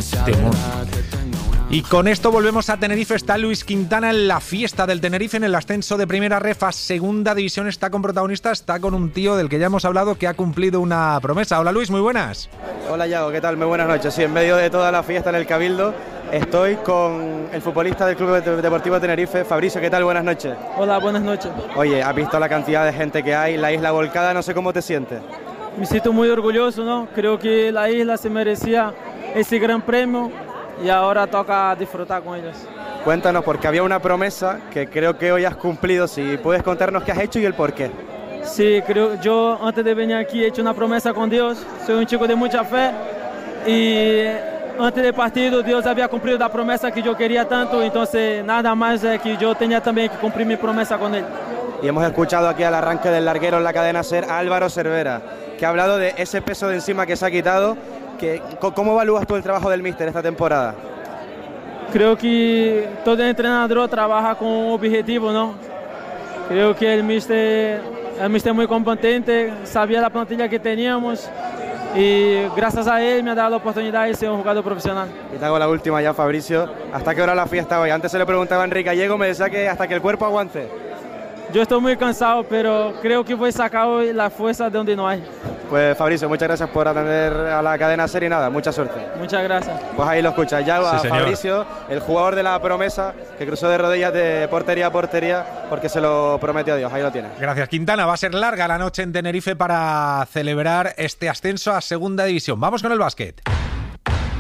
Temor. Y con esto volvemos a Tenerife. Está Luis Quintana en la fiesta del Tenerife en el ascenso de Primera Ref a Segunda División. Está con protagonista, está con un tío del que ya hemos hablado que ha cumplido una promesa. Hola Luis, muy buenas. Hola Yago, ¿qué tal? Muy buenas noches. Sí, en medio de toda la fiesta en el Cabildo estoy con el futbolista del Club Deportivo Tenerife, Fabricio. ¿Qué tal? Buenas noches. Hola, buenas noches. Oye, has visto la cantidad de gente que hay, la isla volcada, no sé cómo te sientes. Me siento muy orgulloso, ¿no? Creo que la isla se merecía ese gran premio y ahora toca disfrutar con ellos. Cuéntanos, porque había una promesa que creo que hoy has cumplido. Si puedes contarnos qué has hecho y el por qué. Sí, yo antes de venir aquí he hecho una promesa con Dios. Soy un chico de mucha fe y antes del partido Dios había cumplido la promesa que yo quería tanto, entonces nada más es que yo tenía también que cumplir mi promesa con él. Y hemos escuchado aquí al arranque del larguero en la cadena SER a Álvaro Cervera, que ha hablado de ese peso de encima que se ha quitado. ¿Cómo evalúas tú el trabajo del míster esta temporada? Creo que todo entrenador trabaja con un objetivo, ¿no? Creo que el míster es muy competente, sabía la plantilla que teníamos y gracias a él me ha dado la oportunidad de ser un jugador profesional. Y te hago la última ya, Fabricio. ¿Hasta qué hora la fiesta hoy? Antes se le preguntaba a Enrique Gallego, me decía que hasta que el cuerpo aguante. Yo estoy muy cansado, pero creo que voy a sacar hoy la fuerza de donde no hay. Pues Fabricio, muchas gracias por atender a la cadena SER y nada, mucha suerte. Muchas gracias. Pues ahí lo escuchas ya, sí, a Fabricio, el jugador de la promesa que cruzó de rodillas de portería a portería porque se lo prometió a Dios. Ahí lo tienes. Gracias, Quintana. Va a ser larga la noche en Tenerife para celebrar este ascenso a Segunda División. Vamos con el básquet.